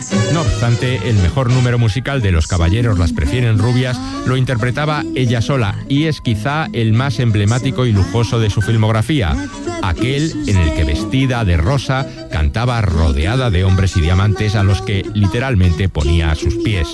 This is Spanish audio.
No obstante, el mejor número musical de Los caballeros las prefieren rubias lo interpretaba ella sola y es quizá el más emblemático y lujoso de su filmografía, aquel en el que vestida de rosa cantaba rodeada de hombres y diamantes a los que literalmente ponía a sus pies.